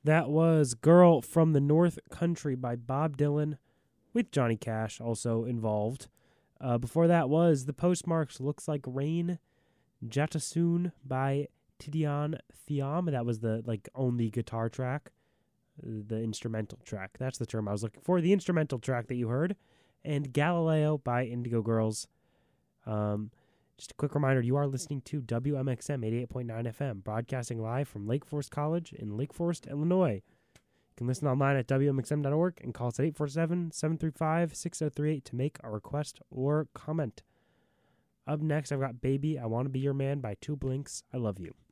That was Girl from the North Country by Bob Dylan, with Johnny Cash also involved. Before that was The Postmarks' Looks Like Rain, Jatasoon by Tidiane Thiam. That was the only guitar track, the instrumental track. That's the term I was looking for. The instrumental track that you heard. And Galileo by Indigo Girls. Just a quick reminder, you are listening to WMXM 88.9 FM, broadcasting live from Lake Forest College in Lake Forest, Illinois. You can listen online at WMXM.org and call us at 847-735-6038 to make a request or comment. Up next, I've got Baby, I Want to Be Your Man by Two Blinks, I Love You.